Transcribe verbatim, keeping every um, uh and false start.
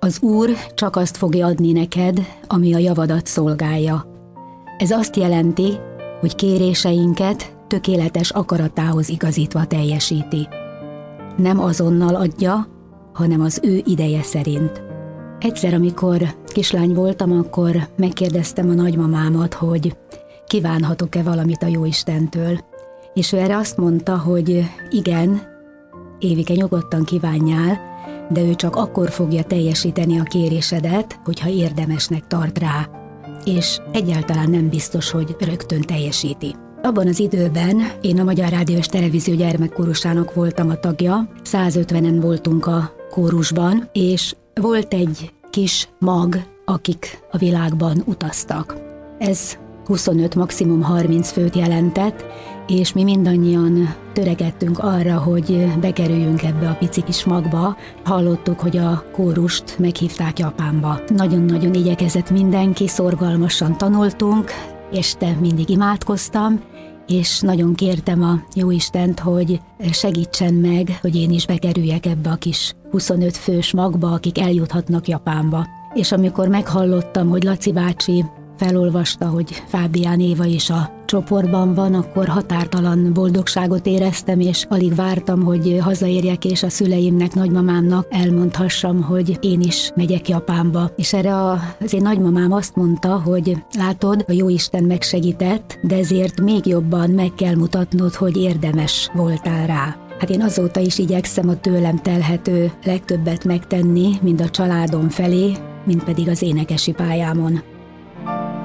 Az Úr csak azt fogja adni neked, ami a javadat szolgálja. Ez azt jelenti, hogy kéréseinket tökéletes akaratához igazítva teljesíti. Nem azonnal adja, hanem az ő ideje szerint. Egyszer, amikor kislány voltam, akkor megkérdeztem a nagymamámat, hogy kívánhatok-e valamit a Jóistentől. És ő erre azt mondta, hogy igen, Évike, nyugodtan kívánjál, de ő csak akkor fogja teljesíteni a kérésedet, hogyha érdemesnek tart rá. És egyáltalán nem biztos, hogy rögtön teljesíti. Abban az időben én a Magyar Rádió és Televízió gyermekkórusának voltam a tagja, százötvenen voltunk a kórusban, és volt egy kis mag, akik a világban utaztak. Ez huszonöt, maximum harminc főt jelentett, és mi mindannyian törekedtünk arra, hogy bekerüljünk ebbe a pici kis magba. Hallottuk, hogy a kórust meghívták Japánba. Nagyon-nagyon igyekezett mindenki, szorgalmasan tanultunk, este mindig imádkoztam, és nagyon kértem a Jóistent, hogy segítsen meg, hogy én is bekerüljek ebbe a kis huszonöt fős magba, akik eljuthatnak Japánba. És amikor meghallottam, hogy Laci bácsi felolvasta, hogy Fábián Éva is a csoportban van, akkor határtalan boldogságot éreztem, és alig vártam, hogy hazaérjek, és a szüleimnek, nagymamámnak elmondhassam, hogy én is megyek Japánba. És erre az én nagymamám azt mondta, hogy látod, a Jóisten megsegített, de ezért még jobban meg kell mutatnod, hogy érdemes voltál rá. Hát én azóta is igyekszem a tőlem telhető legtöbbet megtenni, mind a családom felé, mind pedig az énekesi pályámon.